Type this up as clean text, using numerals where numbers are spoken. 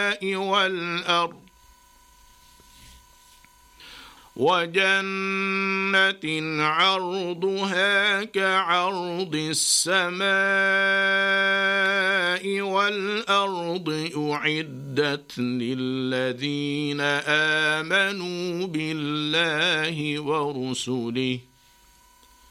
والأرض وجنة عرضها كعرض السماء والأرض أعدت للذين آمنوا بالله ورسله